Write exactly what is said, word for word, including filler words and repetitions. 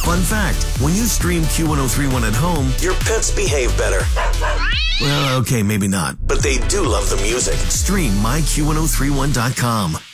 Fun fact, when you stream Q ten thirty-one at home, your pets behave better. Well, okay, maybe not, but they do love the music. Stream my Q ten thirty-one dot com.